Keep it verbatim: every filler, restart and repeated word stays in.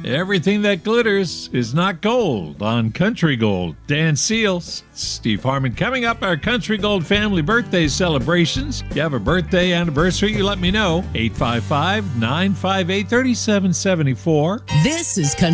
Everything that glitters is not gold on Country Gold. Dan Seals, Steve Harmon. Coming up, our Country Gold family birthday celebrations. If you have a birthday anniversary, you let me know. eight five five, nine five eight, three seven seven four. This is Country